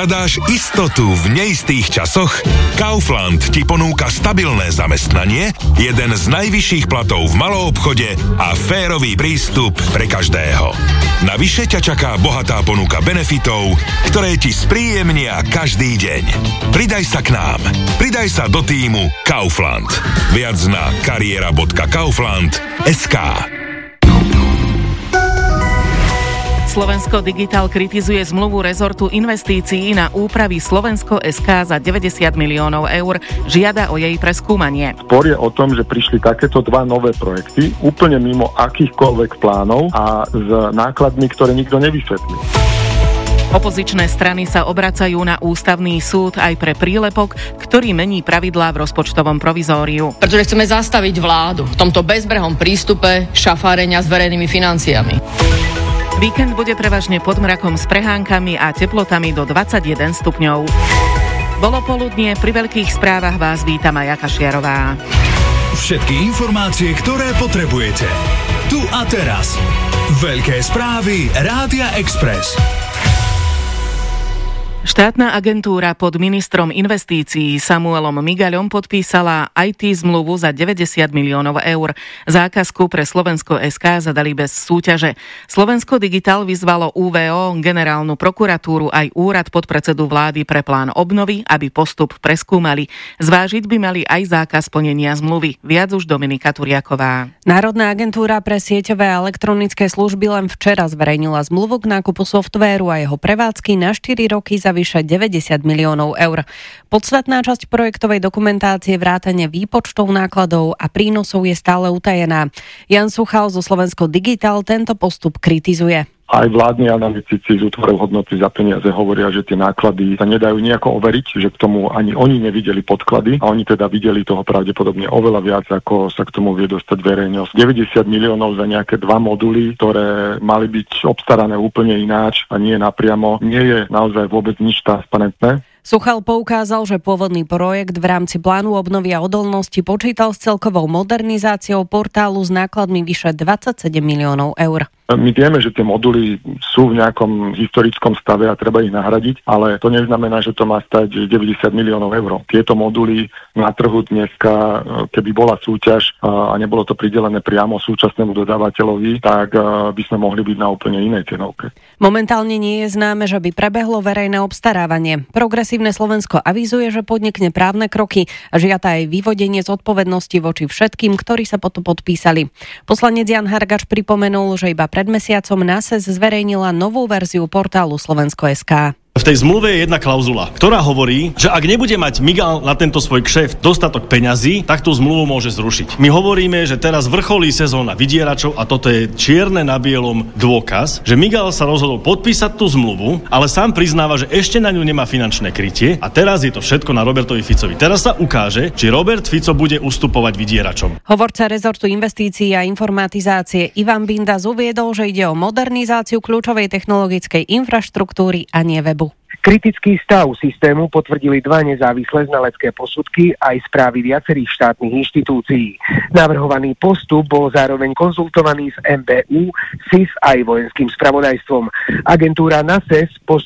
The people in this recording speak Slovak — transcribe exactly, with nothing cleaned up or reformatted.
Hľadáš istotu v neistých časoch? Kaufland ti ponúka stabilné zamestnanie, jeden z najvyšších platov v maloobchode a férový prístup pre každého. Navyše ťa čaká bohatá ponuka benefitov, ktoré ti spríjemnia každý deň. Pridaj sa k nám. Pridaj sa do tímu Kaufland. Viac na kariéra bodka kaufland bodka es ká. Slovensko Digital kritizuje zmluvu rezortu investícií na úpravy Slovensko bodka es ká za deväťdesiat miliónov eur. Žiada o jej preskúmanie. Spor je o tom, že prišli takéto dva nové projekty, úplne mimo akýchkoľvek plánov a s nákladmi, ktoré nikto nevysvetlil. Opozičné strany sa obracajú na ústavný súd aj pre prílepok, ktorý mení pravidlá v rozpočtovom provizóriu. Pretože chceme zastaviť vládu v tomto bezbrehom prístupe šafárenia s verejnými financiami. Víkend bude prevažne pod mrakom s prehánkami a teplotami do dvadsaťjeden stupňov. Bolo poludnie, pri veľkých správach vás víta Maja Kašiarová. Všetky informácie, ktoré potrebujete. Tu a teraz. Veľké správy Rádia Express. Štátna agentúra pod ministrom investícií Samuelom Migaľom podpísala í té zmluvu za deväťdesiat miliónov eur. Zákazku pre Slovensko bodka es ká zadali bez súťaže. Slovensko Digital vyzvalo ú vé ó, generálnu prokuratúru aj úrad podpredsedu vlády pre plán obnovy, aby postup preskúmali. Zvážiť by mali aj zákaz plnenia zmluvy. Viac už Dominika Turiaková. Národná agentúra pre sieťové a elektronické služby len včera zverejnila zmluvu k nákupu softvéru a jeho prevádzky na štyri roky za vyše deväťdesiat miliónov eur. Podstatná časť projektovej dokumentácie vrátane výpočtov nákladov a prínosov je stále utajená. Jan Suchal zo Slovensko Digital tento postup kritizuje. Aj vládni analytici z útvorov hodnoty za peniaze hovoria, že tie náklady sa nedajú nejako overiť, že k tomu ani oni nevideli podklady a oni teda videli toho pravdepodobne oveľa viac, ako sa k tomu vie dostať verejnosť. deväťdesiat miliónov za nejaké dva moduly, ktoré mali byť obstarané úplne ináč a nie napriamo, nie je naozaj vôbec nič transparentné. Suchal poukázal, že pôvodný projekt v rámci plánu obnovy a odolnosti počítal s celkovou modernizáciou portálu s nákladmi vyše dvadsaťsedem miliónov eur. My vieme, že tie moduly sú v nejakom historickom stave a treba ich nahradiť, ale to neznamená, že to má stať deväťdesiat miliónov eur. Tieto moduly na trhu dneska, keby bola súťaž a nebolo to pridelené priamo súčasnému dodávateľovi, tak by sme mohli byť na úplne inej cenovke. Momentálne nie je známe, že by prebehlo verejné obstarávanie. Progresívne Slovensko avizuje, že podnikne právne kroky a žiada aj vyvodenie zodpovednosti voči všetkým, ktorí sa potom podpísali. Poslanec Jan Hargač pripomenul, že iba pred mesiacom NASES zverejnila novú verziu portálu Slovensko bodka es ká. V tej zmluve je jedna klauzula, ktorá hovorí, že ak nebude mať Migal na tento svoj kšeft dostatok peňazí, tak tú zmluvu môže zrušiť. My hovoríme, že teraz vrcholí sezóna vydieračov a toto je čierne na bielom dôkaz, že Migal sa rozhodol podpísať tú zmluvu, ale sám priznáva, že ešte na ňu nemá finančné krytie a teraz je to všetko na Robertovi Ficovi. Teraz sa ukáže, či Robert Fico bude ustupovať vydieračom. Hovorca rezortu investícií a informatizácie Ivan Bindas uviedol, že ide o modernizáciu kľúčovej technologickej infraštruktúry a nie webu. Kritický stav systému potvrdili dva nezávislé znalecké posudky aj správy viacerých štátnych inštitúcií. Navrhovaný postup bol zároveň konzultovaný s em bé ú, es í es aj vojenským spravodajstvom. Agentúra NASES postup